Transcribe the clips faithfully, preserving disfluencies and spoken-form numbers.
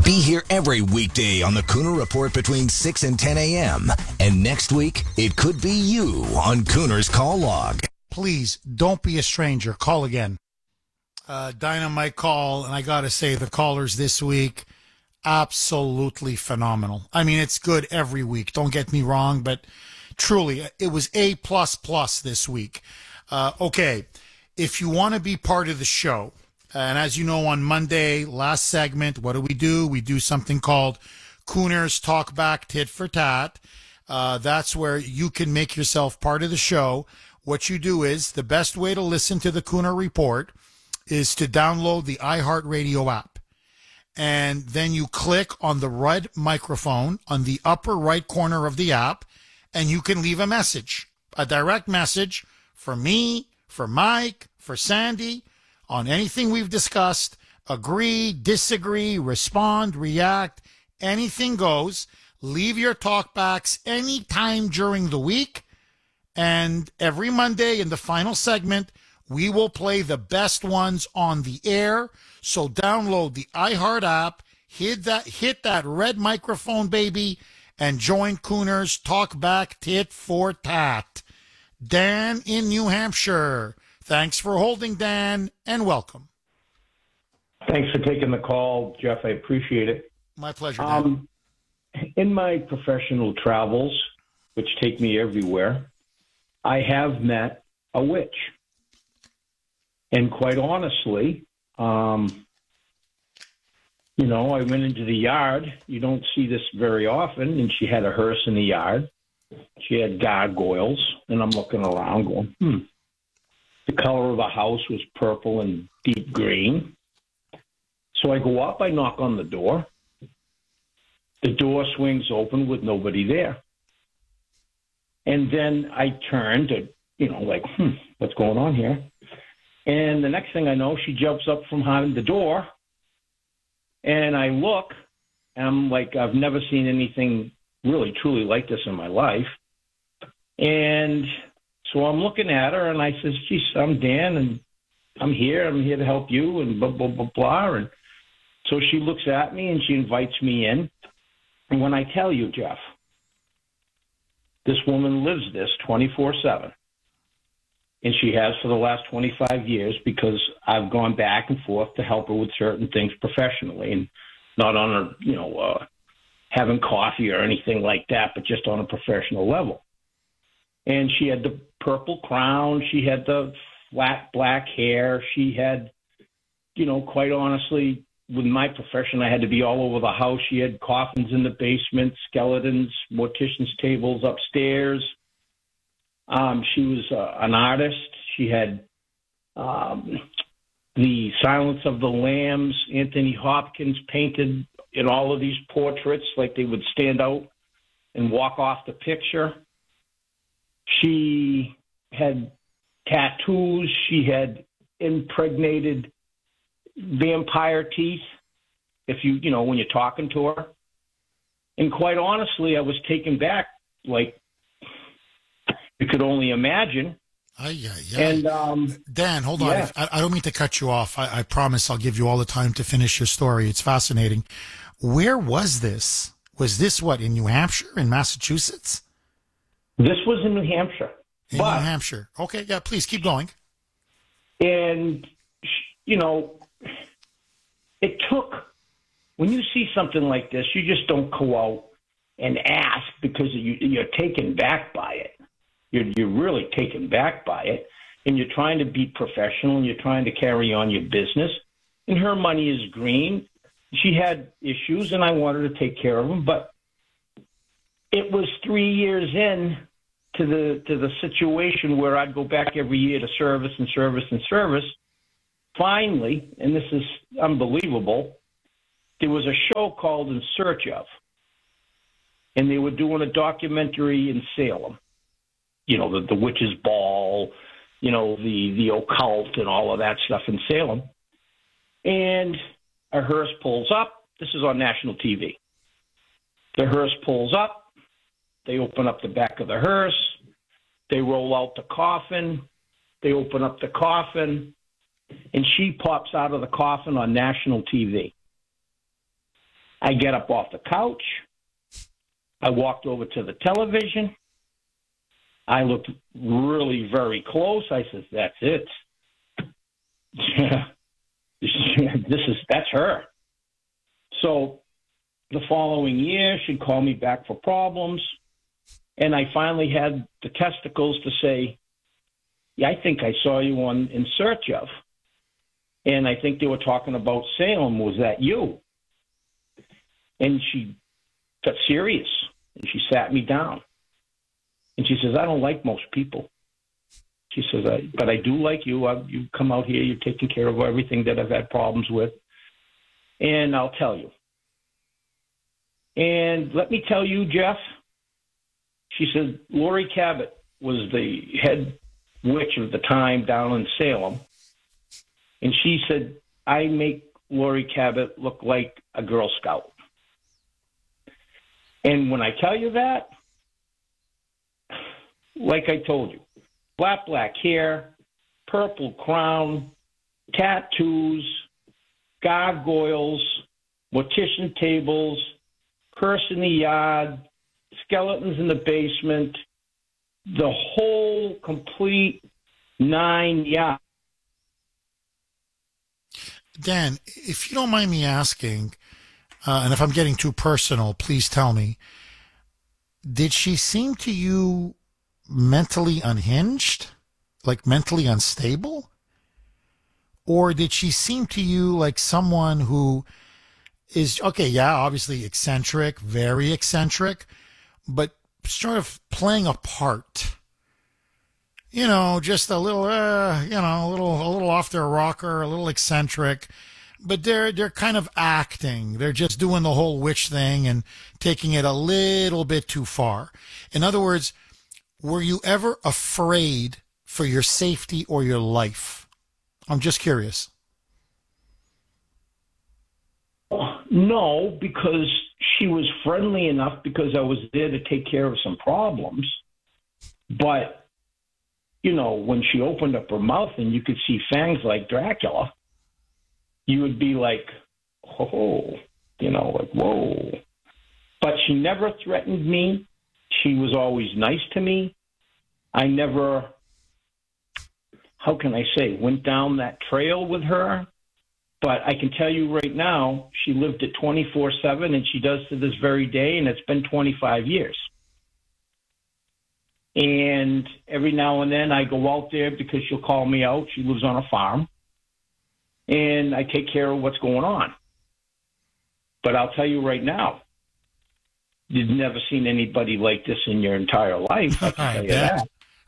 Be here every weekday on the Cooner Report between six and ten a.m. And next week, it could be you on Cooner's Call Log. Please, don't be a stranger. Call again. Uh, dynamite call, and I got to say, the callers this week, absolutely phenomenal. I mean, it's good every week. Don't get me wrong, but truly, it was A plus plus this week. Uh, okay, if you want to be part of the show, and as you know, on Monday, last segment, what do we do? We do something called Cooner's Talk Back Tit for Tat. Uh, that's where you can make yourself part of the show. What you do is, the best way to listen to the Cooner Report is to download the iHeartRadio app. And then you click on the red microphone on the upper right corner of the app, and you can leave a message, a direct message for me, for Mike, for Sandy, on anything we've discussed. Agree, disagree, respond, react, anything goes. Leave your talkbacks anytime during the week. And every Monday in the final segment, we will play the best ones on the air. So download the iHeart app, hit that, hit that red microphone, baby, and join Cooner's Talk Back Tit for Tat. Dan in New Hampshire. Thanks for holding, Dan, and welcome. Thanks for taking the call, Jeff. I appreciate it. My pleasure, Dan. Um, in my professional travels, which take me everywhere, I have met a witch. And quite honestly, um, you know, I went into the yard. You don't see this very often. And she had a hearse in the yard. She had gargoyles. And I'm looking around going, hmm. The color of the house was purple and deep green. So I go up, I knock on the door. The door swings open with nobody there. And then I turn to, you know, like, hmm, what's going on here? And the next thing I know, she jumps up from behind the door. And I look, and I'm like, I've never seen anything really, truly like this in my life. And so I'm looking at her, and I says, geez, I'm Dan, and I'm here. I'm here to help you, and blah, blah, blah, blah. And so she looks at me, and she invites me in. And when I tell you, Jeff, this woman lives this twenty-four seven. And she has for the last twenty-five years, because I've gone back and forth to help her with certain things professionally, and not on a, you know, uh, having coffee or anything like that, but just on a professional level. And she had the purple crown. She had the flat black hair. She had, you know, quite honestly, with my profession, I had to be all over the house. She had coffins in the basement, skeletons, mortician's tables upstairs. Um, she was uh, an artist. She had um, the Silence of the Lambs, Anthony Hopkins painted in all of these portraits, like they would stand out and walk off the picture. She had tattoos. She had impregnated vampire teeth, if you, you know, when you're talking to her. And quite honestly, I was taken back, like, you could only imagine. Aye, aye, aye. And um, Dan, hold on. yeah. I, I don't mean to cut you off. I, I promise I'll give you all the time to finish your story. It's fascinating. Where was this? Was this what, in New Hampshire, in Massachusetts? This was in New Hampshire. In but, New Hampshire. Okay, yeah, please keep going. And, you know, it took, when you see something like this, you just don't go out and ask, because you, you're taken back by it. You're, you're really taken back by it, and you're trying to be professional, and you're trying to carry on your business. And her money is green. She had issues, and I wanted to take care of them. But it was three years in to the to the situation where I'd go back every year to service and service and service. Finally, and this is unbelievable, there was a show called In Search Of, and they were doing a documentary in Salem. You know, the, the witch's ball, you know, the, the occult and all of that stuff in Salem. And a hearse pulls up. This is on national T V. The hearse pulls up. They open up the back of the hearse. They roll out the coffin. They open up the coffin. And she pops out of the coffin on national T V. I get up off the couch. I walked over to the television. I looked really very close. I said, that's it. this is that's her. So the following year, she'd call me back for problems. And I finally had the testicles to say, yeah, I think I saw you on In Search Of. And I think they were talking about Salem. Was that you? And she got serious. And she sat me down. And she says, I don't like most people. She says, I, but I do like you. I, you come out here. You're taking care of everything that I've had problems with. And I'll tell you. And let me tell you, Jeff, she said, Lori Cabot was the head witch of the time down in Salem. And she said, I make Lori Cabot look like a Girl Scout. And when I tell you that, like I told you, black, black hair, purple crown, tattoos, gargoyles, mortician tables, curse in the yard, skeletons in the basement, the whole complete nine yards. Dan, if you don't mind me asking, uh, and if I'm getting too personal, please tell me, did she seem to you mentally unhinged, like mentally unstable? Or did she seem to you like someone who is, okay, yeah, obviously eccentric, very eccentric, but sort of playing a part? You know, just a little, uh, you know, a little, a little off their rocker, a little eccentric, but they're, they're kind of acting. They're just doing the whole witch thing and taking it a little bit too far. In other words, were you ever afraid for your safety or your life? I'm just curious. No, because she was friendly enough because I was there to take care of some problems. But you know, when she opened up her mouth and you could see fangs like Dracula, you would be like, oh, you know, like, whoa. But she never threatened me. She was always nice to me. I never, how can I say, went down that trail with her. But I can tell you right now, she lived it twenty-four seven, and she does to this very day, and it's been twenty-five years. And every now and then I go out there because she'll call me out. She lives on a farm. And I take care of what's going on. But I'll tell you right now, you've never seen anybody like this in your entire life. I can tell you that.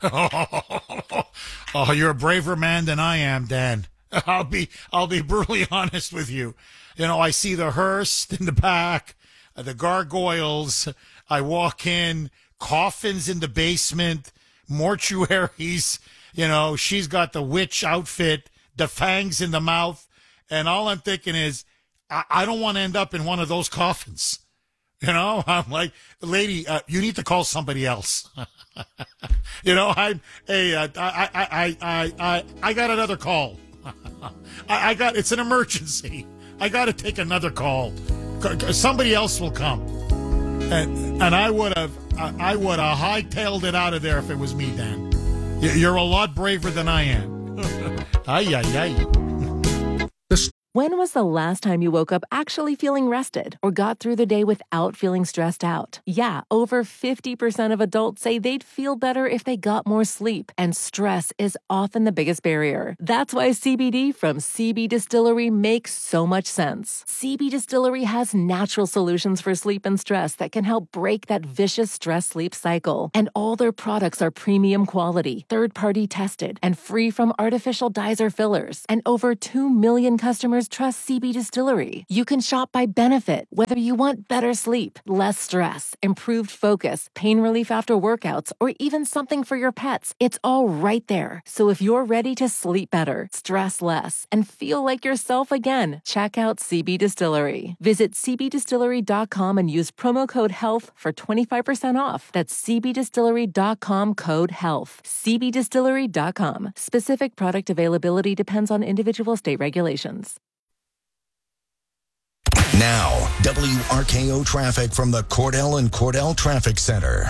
Oh, oh, you're a braver man than I am, Dan. I'll be I'll be brutally honest with you. You know, I see the hearse in the back, the gargoyles. I walk in, coffins in the basement, mortuaries. You know, she's got the witch outfit, the fangs in the mouth. And all I'm thinking is, I, I don't want to end up in one of those coffins. You know, I'm like, lady, uh, you need to call somebody else. you know, I'm, hey, uh, I, I, I, I, I, I got another call. I, I got, it's an emergency. I got to take another call. Somebody else will come. And, and I would have, I would have hightailed it out of there if it was me, Dan. You're a lot braver than I am. Ay, ay, ay. When was the last time you woke up actually feeling rested or got through the day without feeling stressed out? Yeah, over fifty percent of adults say they'd feel better if they got more sleep, and stress is often the biggest barrier. That's why C B D from C B Distillery makes so much sense. C B Distillery has natural solutions for sleep and stress that can help break that vicious stress-sleep cycle. And all their products are premium quality, third-party tested, and free from artificial dyes or fillers. And over two million customers trust C B Distillery. You can shop by benefit, whether you want better sleep, less stress, improved focus, pain relief after workouts, or even something for your pets. It's all right there. So if you're ready to sleep better, stress less, and feel like yourself again, check out C B Distillery. Visit c b distillery dot com and use promo code HEALTH for twenty-five percent off. That's c b distillery dot com code HEALTH. c b distillery dot com. Specific product availability depends on individual state regulations. Now, W R K O traffic from the Cordell and Cordell Traffic Center.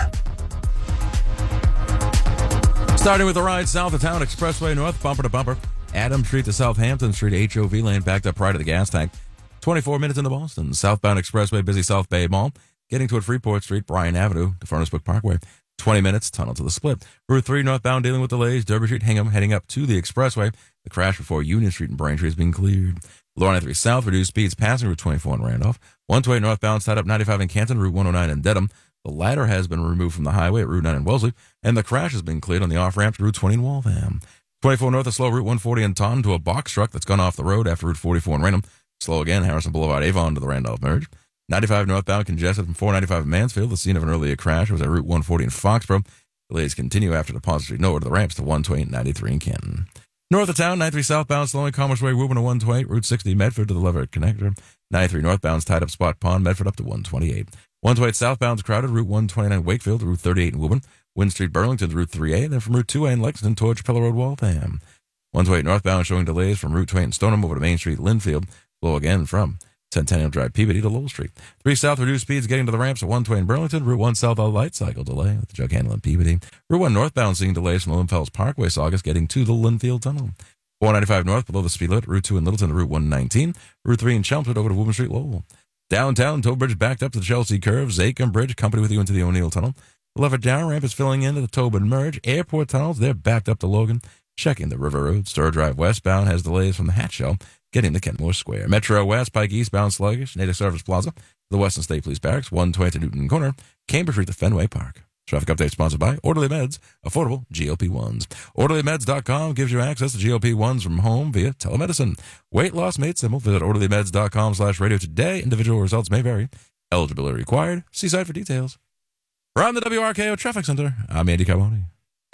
Starting with the ride south of town, Expressway North, bumper to bumper. Adams Street to Southampton Street, H O V lane backed up right to the gas tank. twenty-four minutes into Boston. Southbound Expressway, busy South Bay Mall. Getting toward Freeport Street, Bryan Avenue to Furnace Brook Parkway. twenty minutes, tunnel to the split. Route three northbound dealing with delays. Derby Street, Hingham, heading up to the Expressway. The crash before Union Street and Braintree has been cleared. Lower ninety-three South, reduced speeds passing Route twenty-four in Randolph. one twenty northbound, tied up ninety-five in Canton, Route one oh nine in Dedham. The ladder has been removed from the highway at Route nine in Wellesley, and the crash has been cleared on the off-ramp to Route twenty in Waltham. twenty-four north is slow, Route one forty in Taunton to a box truck that's gone off the road after Route forty-four in Raynham. Slow again, Harrison Boulevard, Avon to the Randolph merge. ninety-five northbound congested from four ninety-five in Mansfield. The scene of an earlier crash was at Route one forty in Foxborough. Delays continue after Deposit Street north to the ramps to one twenty-eight ninety-three in Canton. North of town, ninety-three southbound, slowing Commerce Way, Woburn to one twenty-eight, Route sixty, Medford to the Leverett Connector. ninety-three northbound's tied up Spot Pond, Medford up to one twenty-eight. one twenty-eight southbound's crowded, Route one twenty-nine Wakefield to Route thirty-eight in Woburn. Wynn Street, Burlington to Route three A, and then from Route two A in Lexington towards Chapella Road, Waltham. one twenty-eight northbound showing delays from Route twenty-eight in Stoneham over to Main Street, Linfield. Slow again from Centennial Drive, Peabody to Lowell Street. three south reduced speeds getting to the ramps at one twenty in Burlington. Route one south, a light cycle delay with the jug handle in Peabody. Route one northbound seeing delays from the Linfells Parkway, Saugus getting to the Linfield Tunnel. four ninety-five north below the speed limit. Route two in Littleton to Route one nineteen. Route three in Chelmsford over to Woburn Street, Lowell. Downtown, Toll Bridge backed up to the Chelsea Curve. Zachem Bridge, company with you into the O'Neill Tunnel. The Leverett Down ramp is filling into the Tobin Merge. Airport tunnels, they're backed up to Logan. Checking the River Road. Star Drive westbound has delays from the Hatch Shell getting to Kenmore Square. Metro West, Pike eastbound sluggish. Native Service Plaza, the Western State Police Barracks, one twenty to Newton Corner. Cambridge Street to Fenway Park. Traffic update sponsored by Orderly Meds, affordable G L P ones. orderly meds dot com gives you access to G L P ones from home via telemedicine. Weight loss made simple. Visit orderly meds dot com slash radio today. Individual results may vary. Eligibility required. See site for details. Around the W R K O Traffic Center, I'm Andy Carboni.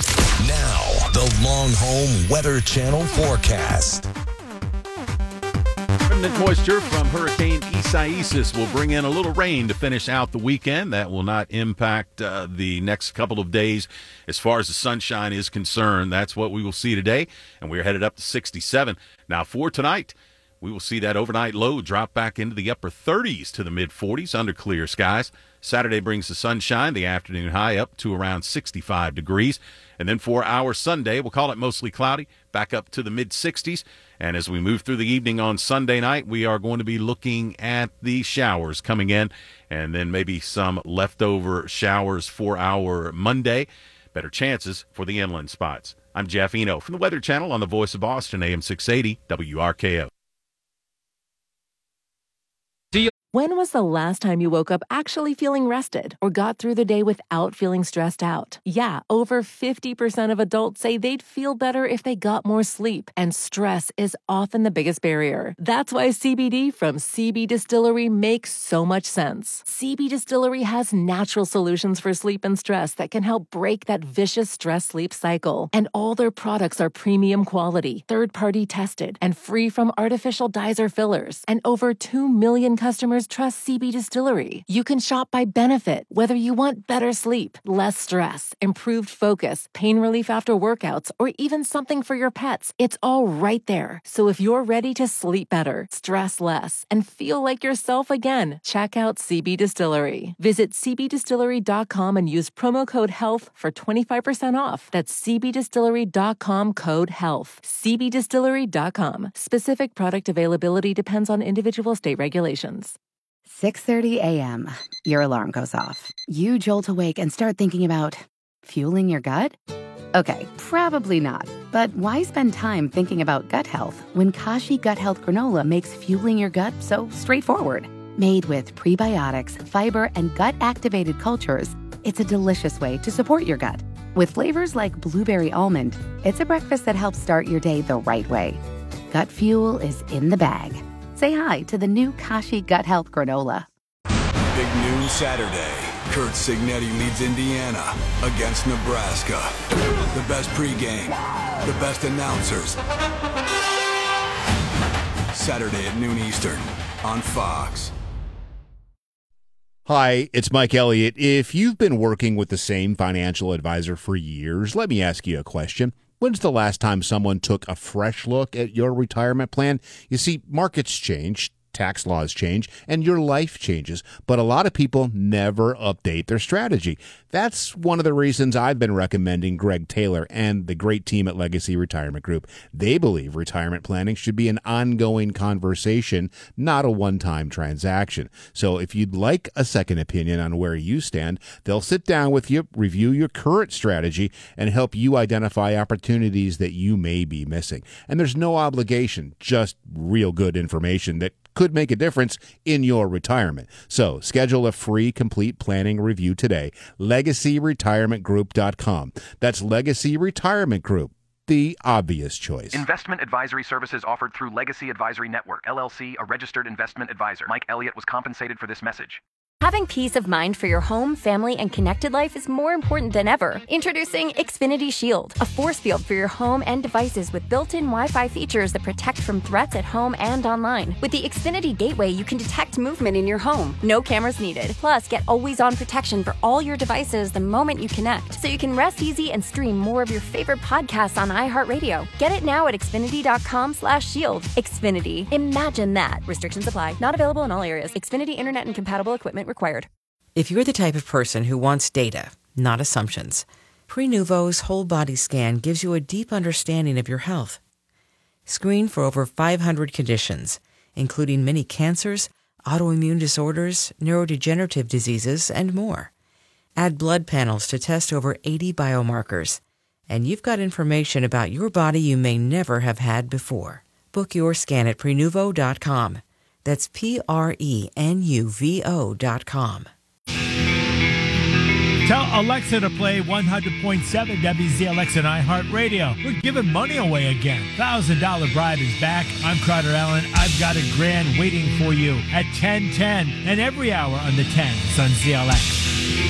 Now, the Long Home Weather Channel forecast. Remnant moisture from Hurricane Isaias will bring in a little rain to finish out the weekend. That will not impact uh, the next couple of days as far as the sunshine is concerned. That's what we will see today, and we're headed up to sixty-seven. Now, for tonight, we will see that overnight low drop back into the upper thirties to the mid-forties under clear skies. Saturday brings the sunshine, the afternoon high up to around sixty-five degrees. And then for our Sunday, we'll call it mostly cloudy, back up to the mid-sixties. And as we move through the evening on Sunday night, we are going to be looking at the showers coming in, and then maybe some leftover showers for our Monday. Better chances for the inland spots. I'm Jeff Eno from the Weather Channel on the Voice of Boston, A M six eighty, W R K O. When was the last time you woke up actually feeling rested or got through the day without feeling stressed out? Yeah, over fifty percent of adults say they'd feel better if they got more sleep, and stress is often the biggest barrier. That's why C B D from C B Distillery makes so much sense. C B Distillery has natural solutions for sleep and stress that can help break that vicious stress-sleep cycle. And all their products are premium quality, third-party tested, and free from artificial dyes or fillers. And over two million customers trust C B Distillery. You can shop by benefit, whether you want better sleep, less stress, improved focus, pain relief after workouts, or even something for your pets. It's all right there. So if you're ready to sleep better, stress less, and feel like yourself again, check out C B Distillery. Visit c b distillery dot com and use promo code HEALTH for twenty-five percent off. That's c b distillery dot com code HEALTH. c b distillery dot com. Specific product availability depends on individual state regulations. six thirty a.m. Your alarm goes off. You jolt awake and start thinking about fueling your gut? Okay, probably not. But why spend time thinking about gut health when Kashi Gut Health Granola makes fueling your gut so straightforward? Made with prebiotics, fiber, and gut-activated cultures, it's a delicious way to support your gut. With flavors like blueberry almond, it's a breakfast that helps start your day the right way. Gut fuel is in the bag. Say hi to the new Kashi Gut Health Granola. Big news Saturday. Kurt Signetti leads Indiana against Nebraska. The best pregame, the best announcers. Saturday at noon Eastern on Fox. Hi, it's Mike Elliott. If you've been working with the same financial advisor for years, let me ask you a question. When's the last time someone took a fresh look at your retirement plan? You see, markets change, tax laws change, and your life changes. But a lot of people never update their strategy. That's one of the reasons I've been recommending Greg Taylor and the great team at Legacy Retirement Group. They believe retirement planning should be an ongoing conversation, not a one-time transaction. So if you'd like a second opinion on where you stand, they'll sit down with you, review your current strategy, and help you identify opportunities that you may be missing. And there's no obligation, just real good information that could make a difference in your retirement. So schedule a free complete planning review today. legacy retirement group dot com. That's Legacy Retirement Group, the obvious choice. Investment advisory services offered through Legacy Advisory Network, L L C, a registered investment advisor. Mike Elliott was compensated for this message. Having peace of mind for your home, family, and connected life is more important than ever. Introducing Xfinity Shield, a force field for your home and devices with built-in Wi-Fi features that protect from threats at home and online. With the Xfinity Gateway, you can detect movement in your home. No cameras needed. Plus, get always-on protection for all your devices the moment you connect, so you can rest easy and stream more of your favorite podcasts on iHeartRadio. Get it now at xfinity.com slash shield. Xfinity. Imagine that. Restrictions apply. Not available in all areas. Xfinity Internet and compatible equipment required. If you're the type of person who wants data, not assumptions, Prenuvo's whole body scan gives you a deep understanding of your health. Screen for over five hundred conditions, including many cancers, autoimmune disorders, neurodegenerative diseases, and more. Add blood panels to test over eighty biomarkers, and you've got information about your body you may never have had before. Book your scan at Prenuvo dot com. That's P R E N U V O dot com. Tell Alexa to play one hundred point seven W Z L X and iHeartRadio. We're giving money away again. one thousand dollars bribe is back. I'm Crowder Allen. I've got a grand waiting for you at ten ten and every hour on the tens on Z L X.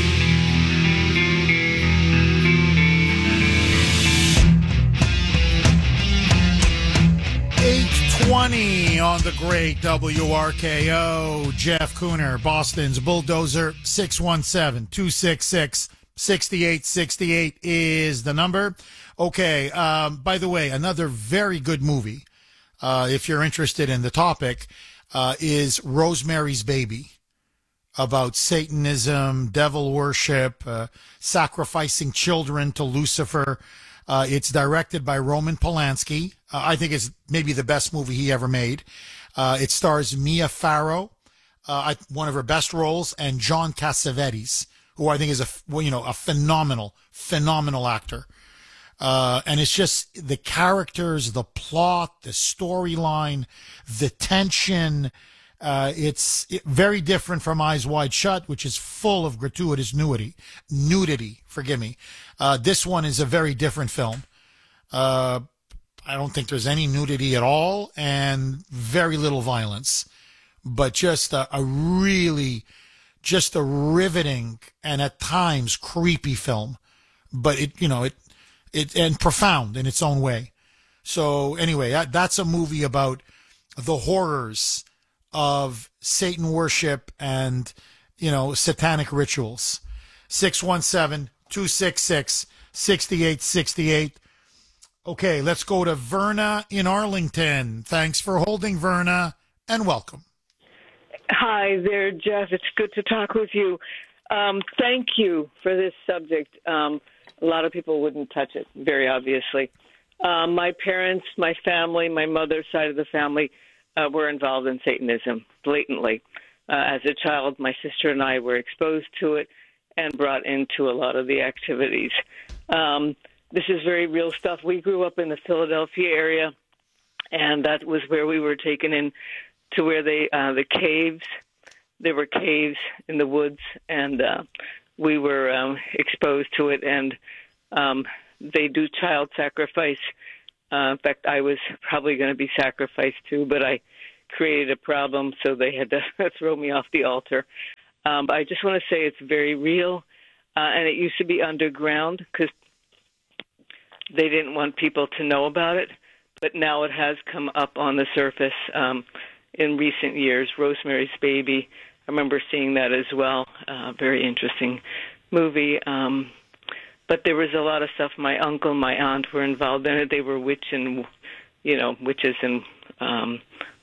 eight twenty on the great W R K O. Jeff Cooner, Boston's Bulldozer. Six one seven, two six six, six eight six eight is the number. Okay, um, by the way, another very good movie, uh, if you're interested in the topic, uh, is Rosemary's Baby, about Satanism, devil worship, uh, sacrificing children to Lucifer. Uh, it's directed by Roman Polanski. Uh, I think it's maybe the best movie he ever made. Uh, it stars Mia Farrow, uh, I, one of her best roles, and John Cassavetes, who I think is a well, you know a phenomenal, phenomenal actor. Uh, and it's just the characters, the plot, the storyline, the tension. Uh, it's it, very different from Eyes Wide Shut, which is full of gratuitous nudity. Nudity, forgive me. Uh, this one is a very different film. Uh, I don't think there's any nudity at all and very little violence, but just a, a really, just a riveting and at times creepy film. But it, you know, it, it and profound in its own way. So anyway, that, that's a movie about the horrors of Satan worship and, you know, satanic rituals. six one seven, two six six, six eight six eight. Okay, let's go to Verna in Arlington. Thanks for holding, Verna, and welcome. Hi there, Jeff. It's good to talk with you. Um, thank you for this subject. Um, a lot of people wouldn't touch it, very obviously. Um, my parents, my family, my mother's side of the family uh, were involved in Satanism blatantly. Uh, as a child, my sister and I were exposed to it and brought into a lot of the activities. Um, this is very real stuff. We grew up in the Philadelphia area, and that was where we were taken in to where they uh, the caves. There were caves in the woods, and uh, we were um, exposed to it. And um, they do child sacrifice. Uh, in fact, I was probably going to be sacrificed too, but I created a problem, so they had to throw me off the altar. Um, but I just want to say it's very real, uh, and it used to be underground because they didn't want people to know about it. But now it has come up on the surface um, in recent years. Rosemary's Baby, I remember seeing that as well. Uh, very interesting movie. Um, but there was a lot of stuff. My uncle, my aunt were involved in it. They were witch and, you know, witches and um,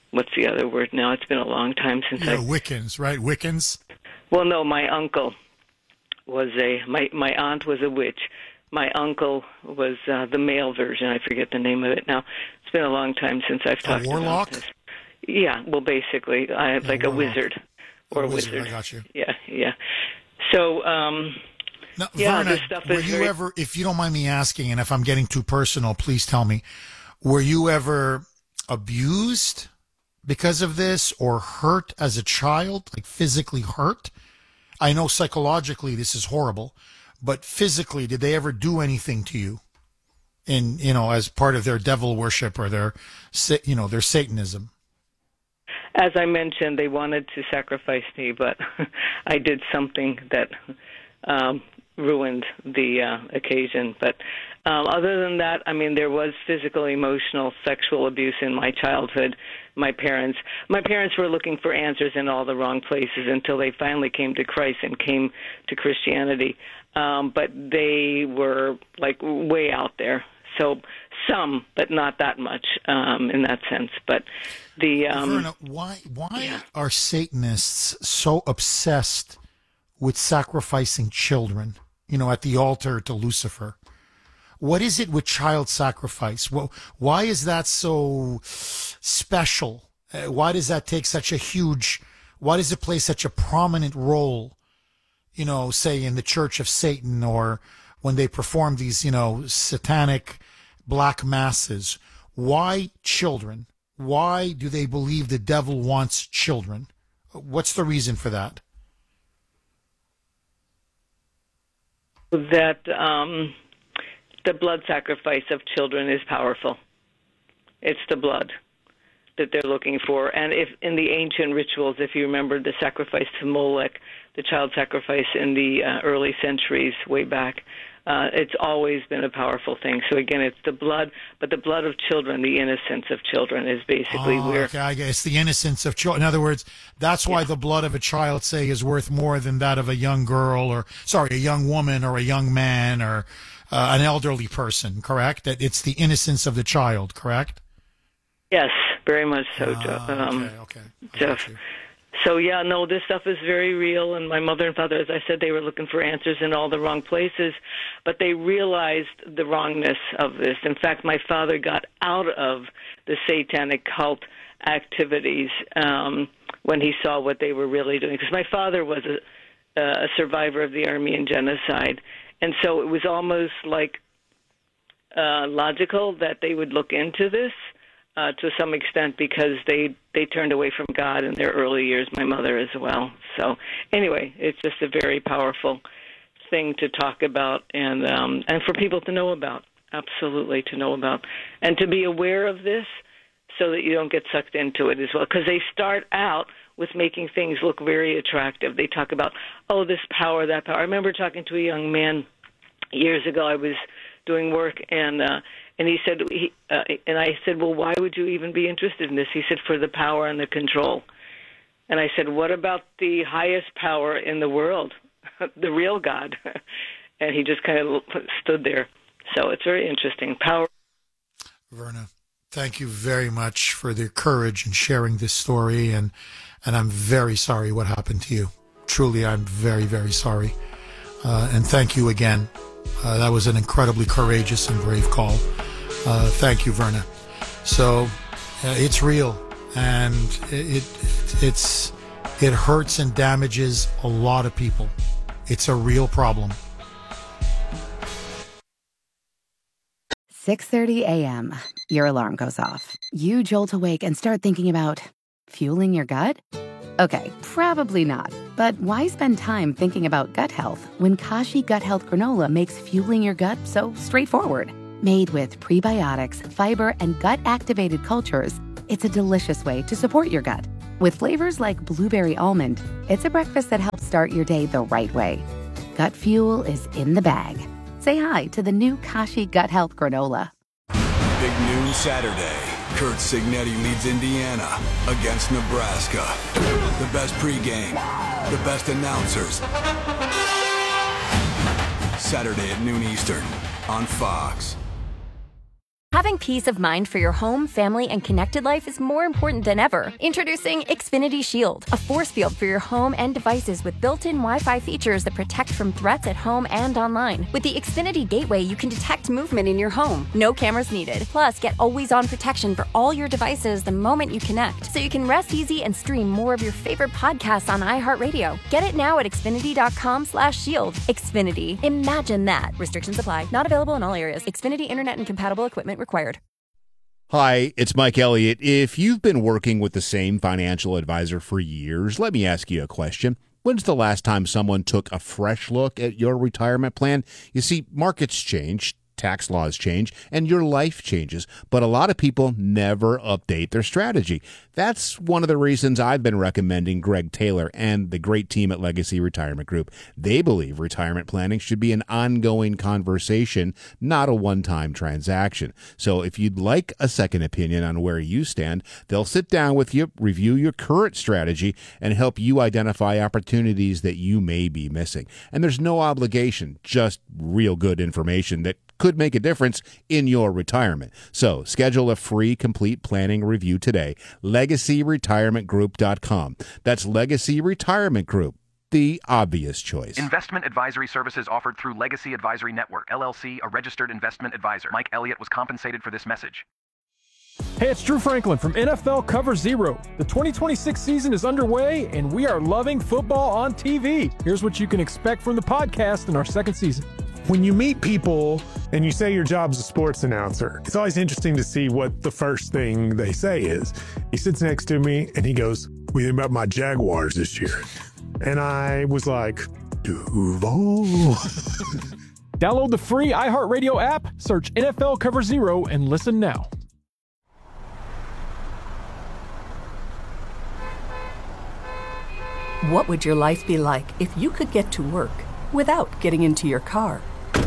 what's the other word now? It's been a long time since Yeah, I... Wiccans, right? Wiccans? Well, no, my uncle was a... My, my aunt was a witch. My uncle was uh, the male version. I forget the name of it now. It's been a long time since I've talked a warlock? about this. Yeah, well, basically, I Yeah, like a warlock. wizard. Or a a wizard, wizard. I got you. Yeah, yeah. So, um... Now, yeah, Verna, this stuff were is you very... ever, if you don't mind me asking, and if I'm getting too personal, please tell me, were you ever abused because of this or hurt as a child, like physically hurt? I know psychologically this is horrible, but physically, did they ever do anything to you in, you know, as part of their devil worship or their, sa- you know, their Satanism? As I mentioned, they wanted to sacrifice me, but I did something that um, ruined the uh, occasion. But um, other than that, I mean, there was physical, emotional, sexual abuse in my childhood. My parents, my parents were looking for answers in all the wrong places until they finally came to Christ and came to Christianity. Um, but they were like way out there. So some, but not that much um, in that sense. But the um, Verna, why why are Satanists so obsessed with sacrificing children? You know, at the altar to Lucifer. What is it with child sacrifice? Well, why is that so special? Uh, why does that take such a huge? Why does it play such a prominent role? You know, say in the Church of Satan or when they perform these, you know, satanic black masses. Why children? Why do they believe the devil wants children? What's the reason for that? That um, the blood sacrifice of children is powerful. It's the blood that they're looking for. And if in the ancient rituals, if you remember the sacrifice to Molech, the child sacrifice in the uh, early centuries way back, uh, it's always been a powerful thing. So again, it's the blood, but the blood of children, the innocence of children is basically oh, where... Okay, I guess the innocence of children. In other words, that's why yeah. the blood of a child, say, is worth more than that of a young girl or, sorry, a young woman or a young man or uh, an elderly person, correct? That it's the innocence of the child, correct? Yes, very much so, uh, Jeff. Um, okay, okay. Jeff. So, yeah, no, this stuff is very real, and my mother and father, as I said, they were looking for answers in all the wrong places, but they realized the wrongness of this. In fact, my father got out of the satanic cult activities um, when he saw what they were really doing, because my father was a, a survivor of the Armenian genocide, and so it was almost like uh, logical that they would look into this. Uh, to some extent, because they they turned away from God in their early years, my mother as well. So anyway, it's just a very powerful thing to talk about and um, and for people to know about, absolutely to know about, and to be aware of this so that you don't get sucked into it as well. Because they start out with making things look very attractive. They talk about, oh, this power, that power. I remember talking to a young man years ago. I was doing work and uh, and he said, he, uh, and I said, well, why would you even be interested in this? He said, for the power and the control. And I said, what about the highest power in the world, the real God? And he just kind of stood there. So it's very interesting. Power. Verna, thank you very much for the courage in sharing this story, and and I'm very sorry what happened to you. Truly, I'm very, very sorry. Uh, and thank you again. Uh, that was an incredibly courageous and brave call. Uh, thank you, Verna. So uh, it's real, and it, it it's it hurts and damages a lot of people. It's a real problem. six thirty a.m. Your alarm goes off. You jolt awake and start thinking about fueling your gut? Okay, probably not. But why spend time thinking about gut health when Kashi Gut Health Granola makes fueling your gut so straightforward? Made with prebiotics, fiber, and gut-activated cultures, it's a delicious way to support your gut. With flavors like blueberry almond, it's a breakfast that helps start your day the right way. Gut fuel is in the bag. Say hi to the new Kashi Gut Health Granola. Big news Saturday. Curt Cignetti leads Indiana against Nebraska. The best pregame, the best announcers. Saturday at noon Eastern on Fox. Having peace of mind for your home, family, and connected life is more important than ever. Introducing Xfinity Shield, a force field for your home and devices with built-in Wi-Fi features that protect from threats at home and online. With the Xfinity Gateway, you can detect movement in your home. No cameras needed. Plus, get always-on protection for all your devices the moment you connect, so you can rest easy and stream more of your favorite podcasts on iHeartRadio. Get it now at Xfinity.com slash shield. Xfinity. Imagine that. Restrictions apply. Not available in all areas. Xfinity Internet and compatible equipment required. Hi, it's Mike Elliott. If you've been working with the same financial advisor for years, let me ask you a question. When's the last time someone took a fresh look at your retirement plan? You see, markets change, tax laws change, and your life changes, but a lot of people never update their strategy. That's one of the reasons I've been recommending Greg Taylor and the great team at Legacy Retirement Group. They believe retirement planning should be an ongoing conversation, not a one-time transaction. So if you'd like a second opinion on where you stand, they'll sit down with you, review your current strategy, and help you identify opportunities that you may be missing. And there's no obligation, just real good information that could make a difference in your retirement. So schedule a free complete planning review today. legacy retirement group dot com. That's Legacy Retirement Group, the obvious choice. Investment advisory services offered through Legacy Advisory Network, L L C, a registered investment advisor. Mike Elliott was compensated for this message. Hey, it's Drew Franklin from N F L Cover Zero. The twenty twenty-six season is underway, and we are loving football on T V. Here's what you can expect from the podcast in our second season. When you meet people and you say your job's a sports announcer, it's always interesting to see what the first thing they say is. He sits next to me and he goes, "What do you think about my Jaguars this year?" And I was like, Duval. Download the free iHeartRadio app, search N F L Cover Zero, and listen now. What would your life be like if you could get to work without getting into your car?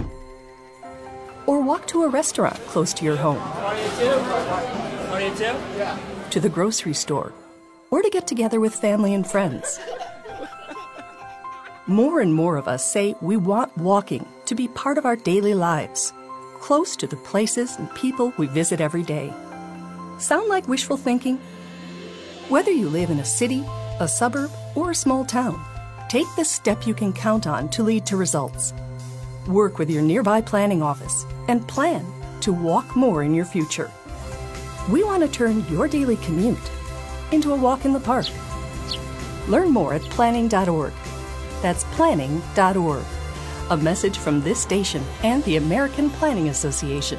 Or walk to a restaurant close to your home? To the grocery store? Or to get together with family and friends? More and more of us say we want walking to be part of our daily lives, close to the places and people we visit every day. Sound like wishful thinking? Whether you live in a city, a suburb, or a small town, take the step you can count on to lead to results. Work with your nearby planning office and plan to walk more in your future. We want to turn your daily commute into a walk in the park. Learn more at planning dot org. That's planning dot org. A message from this station and the American Planning Association.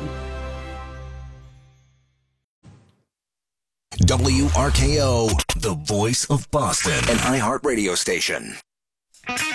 W R K O, the voice of Boston, an iHeart radio station.